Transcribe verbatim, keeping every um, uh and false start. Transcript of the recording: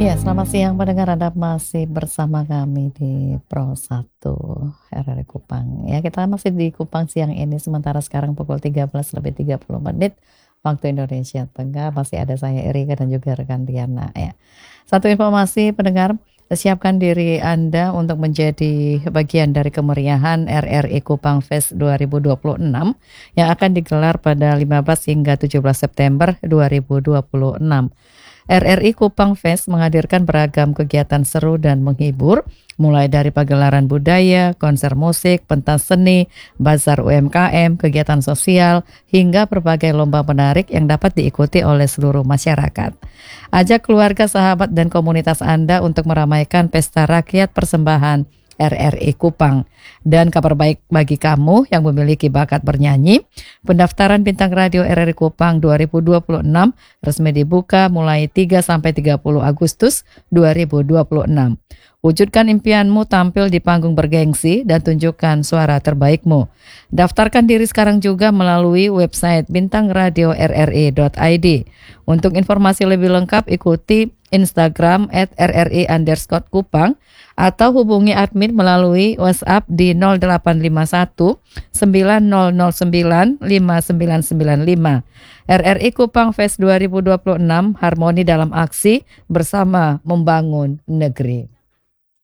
Ya, selamat siang pendengar, Anda masih bersama kami di Pro satu R R I Kupang. Ya, kita masih di Kupang siang ini, sementara sekarang pukul tiga belas lebih tiga puluh menit waktu Indonesia Tengah. Masih ada saya Erika dan juga rekan Diana ya. Satu informasi pendengar, siapkan diri Anda untuk menjadi bagian dari kemeriahan R R I Kupang Fest dua ribu dua puluh enam yang akan digelar pada lima belas hingga tujuh belas September dua ribu dua puluh enam. R R I Kupang Fest menghadirkan beragam kegiatan seru dan menghibur, mulai dari pagelaran budaya, konser musik, pentas seni, bazar U M K M, kegiatan sosial, hingga berbagai lomba menarik yang dapat diikuti oleh seluruh masyarakat. Ajak keluarga, sahabat, dan komunitas Anda untuk meramaikan pesta rakyat persembahan R R I Kupang. Dan kabar baik bagi kamu yang memiliki bakat bernyanyi, pendaftaran bintang radio R R I Kupang dua ribu dua puluh enam resmi dibuka mulai tiga sampai tiga puluh Agustus dua ribu dua puluh enam. Wujudkan impianmu tampil di panggung bergengsi dan tunjukkan suara terbaikmu. Daftarkan diri sekarang juga melalui website bintang radio r r i dot i d. Untuk informasi lebih lengkap ikuti Instagram at r r i underscore kupang atau hubungi admin melalui WhatsApp di nol delapan lima satu sembilan nol nol sembilan lima sembilan sembilan lima. R R I Kupang Fest dua ribu dua puluh enam, harmoni dalam aksi bersama membangun negeri.